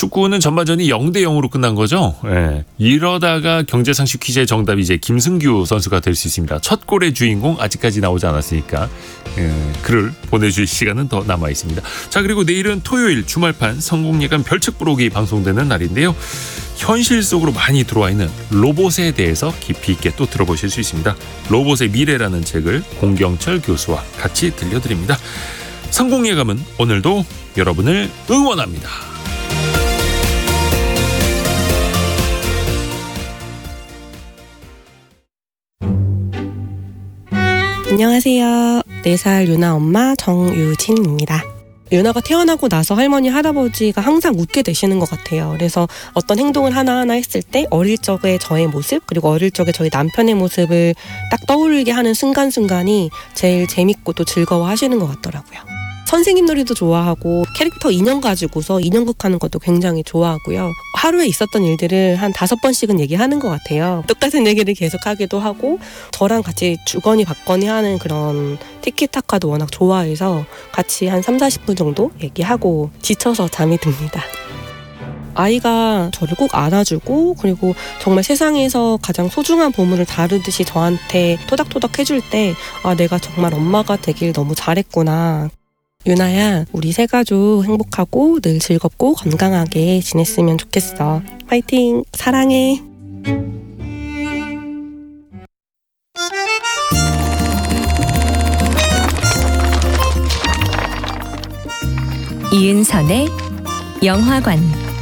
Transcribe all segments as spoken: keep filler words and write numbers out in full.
축구는 전반전이 영 대 영으로 끝난 거죠. 예. 이러다가 경제상식 퀴즈의 정답이 이제 김승규 선수가 될 수 있습니다. 첫 골의 주인공 아직까지 나오지 않았으니까 예, 글을 보내줄 시간은 더 남아 있습니다. 자, 그리고 내일은 토요일 주말판 성공예감 별책 부록이 방송되는 날인데요. 현실 속으로 많이 들어와 있는 로봇에 대해서 깊이 있게 또 들어보실 수 있습니다. 로봇의 미래라는 책을 공경철 교수와 같이 들려드립니다. 성공예감은 오늘도 여러분을 응원합니다. 안녕하세요. 네 살 유나 엄마 정유진입니다. 유나가 태어나고 나서 할머니, 할아버지가 항상 웃게 되시는 것 같아요. 그래서 어떤 행동을 하나하나 했을 때 어릴 적의 저의 모습, 그리고 어릴 적의 저희 남편의 모습을 딱 떠올리게 하는 순간순간이 제일 재밌고 또 즐거워하시는 것 같더라고요. 선생님 놀이도 좋아하고 캐릭터 인형 가지고서 인형극 하는 것도 굉장히 좋아하고요. 하루에 있었던 일들을 한 다섯 번씩은 얘기하는 것 같아요. 똑같은 얘기를 계속하기도 하고 저랑 같이 주거니 받거니 하는 그런 티키타카도 워낙 좋아해서 같이 한 삼사십 분 정도 얘기하고 지쳐서 잠이 듭니다. 아이가 저를 꼭 안아주고 그리고 정말 세상에서 가장 소중한 보물을 다루듯이 저한테 토닥토닥 해줄 때 아, 내가 정말 엄마가 되길 너무 잘했구나. 유나야, 우리 세 가족 행복하고 늘 즐겁고 건강하게 지냈으면 좋겠어. 화이팅! 사랑해! 이은선의 영화관.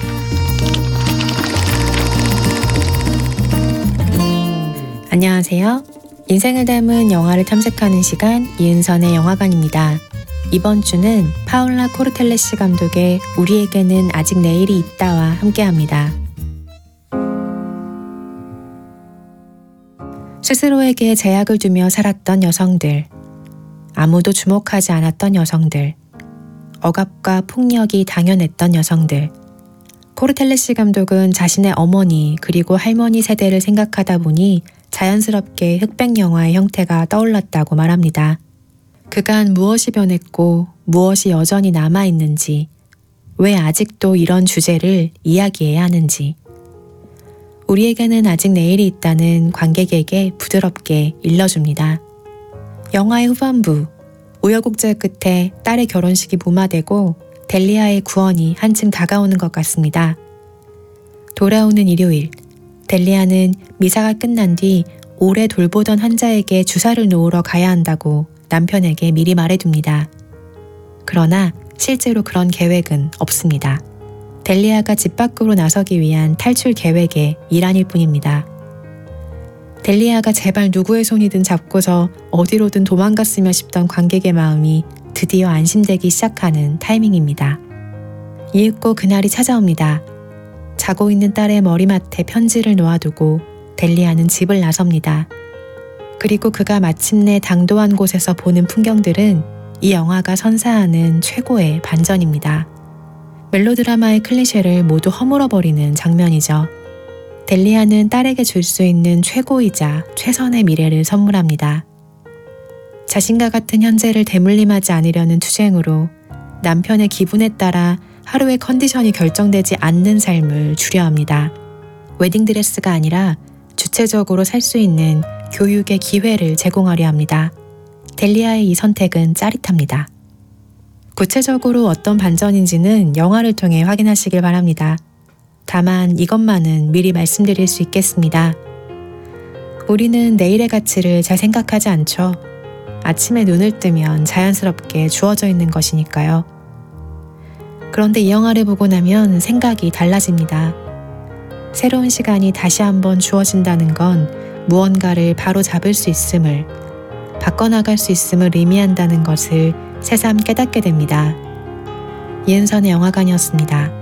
안녕하세요. 인생을 담은 영화를 탐색하는 시간 이은선의 영화관입니다. 이번 주는 파울라 코르텔레시 감독의 우리에게는 아직 내일이 있다와 함께합니다. 스스로에게 제약을 두며 살았던 여성들, 아무도 주목하지 않았던 여성들, 억압과 폭력이 당연했던 여성들. 코르텔레시 감독은 자신의 어머니 그리고 할머니 세대를 생각하다 보니 자연스럽게 흑백 영화의 형태가 떠올랐다고 말합니다. 그간 무엇이 변했고 무엇이 여전히 남아있는지, 왜 아직도 이런 주제를 이야기해야 하는지. 우리에게는 아직 내일이 있다는 관객에게 부드럽게 일러줍니다. 영화의 후반부, 우여곡절 끝에 딸의 결혼식이 무마되고 델리아의 구원이 한층 다가오는 것 같습니다. 돌아오는 일요일, 델리아는 미사가 끝난 뒤 오래 돌보던 환자에게 주사를 놓으러 가야 한다고 남편에게 미리 말해둡니다. 그러나 실제로 그런 계획은 없습니다. 델리아가 집 밖으로 나서기 위한 탈출 계획의 일환일 뿐입니다. 델리아가 제발 누구의 손이든 잡고서 어디로든 도망갔으면 싶던 관객의 마음이 드디어 안심되기 시작하는 타이밍입니다. 이윽고 그날이 찾아옵니다. 자고 있는 딸의 머리맡에 편지를 놓아두고 델리아는 집을 나섭니다. 그리고 그가 마침내 당도한 곳에서 보는 풍경들은 이 영화가 선사하는 최고의 반전입니다. 멜로드라마의 클리셰를 모두 허물어버리는 장면이죠. 델리아는 딸에게 줄 수 있는 최고이자 최선의 미래를 선물합니다. 자신과 같은 현재를 대물림하지 않으려는 투쟁으로 남편의 기분에 따라 하루의 컨디션이 결정되지 않는 삶을 주려 합니다. 웨딩드레스가 아니라 주체적으로 살 수 있는 교육의 기회를 제공하려 합니다. 델리아의 이 선택은 짜릿합니다. 구체적으로 어떤 반전인지는 영화를 통해 확인하시길 바랍니다. 다만 이것만은 미리 말씀드릴 수 있겠습니다. 우리는 내일의 가치를 잘 생각하지 않죠. 아침에 눈을 뜨면 자연스럽게 주어져 있는 것이니까요. 그런데 이 영화를 보고 나면 생각이 달라집니다. 새로운 시간이 다시 한번 주어진다는 건 무언가를 바로 잡을 수 있음을, 바꿔나갈 수 있음을 의미한다는 것을 새삼 깨닫게 됩니다. 이은선의 영화관이었습니다.